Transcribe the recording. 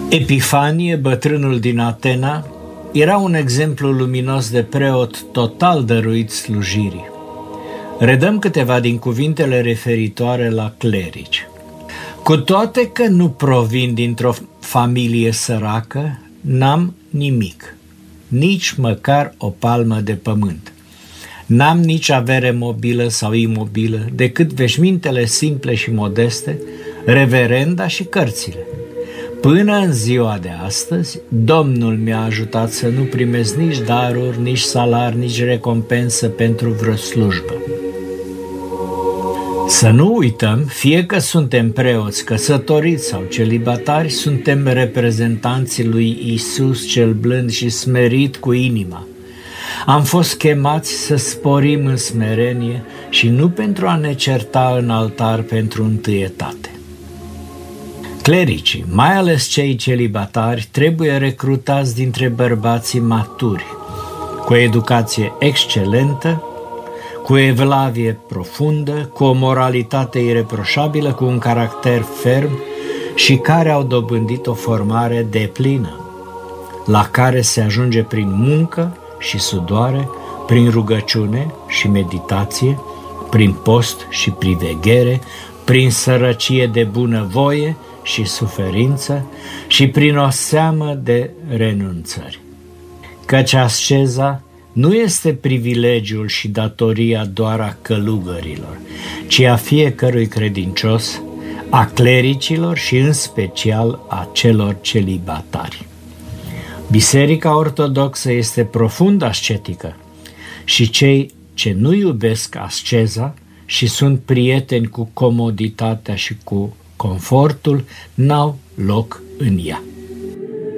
Epifanie, bătrânul din Atena, era un exemplu luminos de preot total dăruit slujirii. Redăm câteva din cuvintele referitoare la clerici. Cu toate că nu provin dintr-o familie săracă, n-am nimic, nici măcar o palmă de pământ. N-am nici avere mobilă sau imobilă, decât veșmintele simple și modeste, reverenda și cărțile. Până în ziua de astăzi, Domnul mi-a ajutat să nu primesc nici daruri, nici salar, nici recompensă pentru vreo slujbă. Să nu uităm, fie că suntem preoți, căsătoriți sau celibatari, suntem reprezentanții lui Iisus cel blând și smerit cu inima. Am fost chemați să sporim în smerenie și nu pentru a ne certa în altar pentru întâietate. Clericii, mai ales cei celibatari, trebuie recrutați dintre bărbații maturi, cu o educație excelentă, cu o evlavie profundă, cu o moralitate ireproșabilă, cu un caracter ferm și care au dobândit o formare deplină, la care se ajunge prin muncă și sudoare, prin rugăciune și meditație, prin post și priveghere, prin sărăcie de bunăvoie și suferință și prin o seamă de renunțări. Căci asceza nu este privilegiul și datoria doar a călugărilor, ci a fiecărui credincios, a clericilor și în special a celor celibatari. Biserica ortodoxă este profund ascetică și cei ce nu iubesc asceza și sunt prieteni cu comoditatea și cu confortul n-au loc în ea.